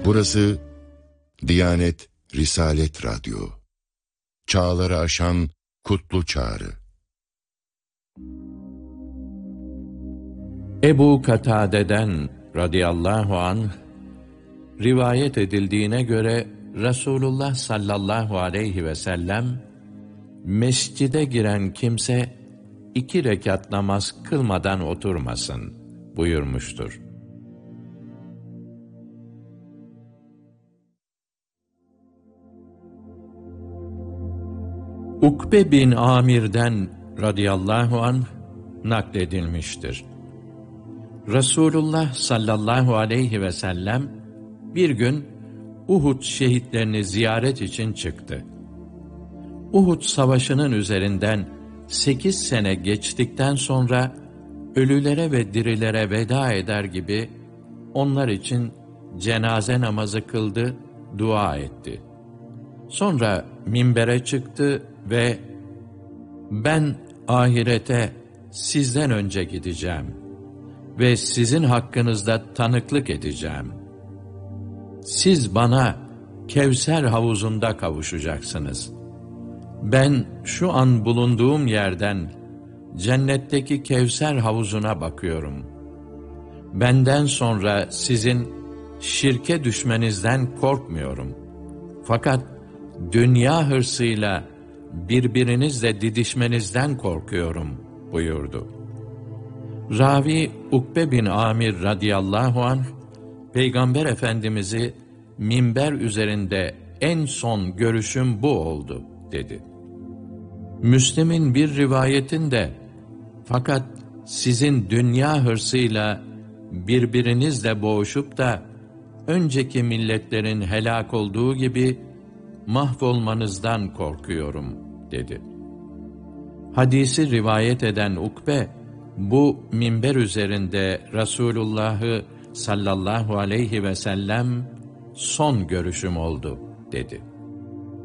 Burası Diyanet Risalet Radyo. Çağları aşan kutlu çağrı. Ebu Katade'den radıyallahu anh rivayet edildiğine göre Resulullah sallallahu aleyhi ve sellem mescide giren kimse 2 rekat namaz kılmadan oturmasın buyurmuştur. Ukbe bin Amir'den radıyallahu anh nakledilmiştir. Resulullah sallallahu aleyhi ve sellem bir gün Uhud şehitlerini ziyaret için çıktı. Uhud savaşının üzerinden 8 sene geçtikten sonra ölülere ve dirilere veda eder gibi onlar için cenaze namazı kıldı, dua etti. Sonra minbere çıktı ve "Ben ahirete sizden önce gideceğim ve sizin hakkınızda tanıklık edeceğim. Siz bana Kevser havuzunda kavuşacaksınız. Ben şu an bulunduğum yerden cennetteki Kevser havuzuna bakıyorum. Benden sonra sizin şirke düşmenizden korkmuyorum. Fakat dünya hırsıyla birbirinizle didişmenizden korkuyorum" buyurdu. Ravi Ukbe bin Amir radıyallahu anh, Peygamber Efendimiz'i minber üzerinde en son görüşüm bu oldu dedi. Müslim'in bir rivayetinde, fakat sizin dünya hırsıyla birbirinizle boğuşup da önceki milletlerin helak olduğu gibi mahvolmanızdan korkuyorum dedi. Hadisi rivayet eden Ukbe, bu minber üzerinde Resulullah'ı sallallahu aleyhi ve sellem son görüşüm oldu dedi.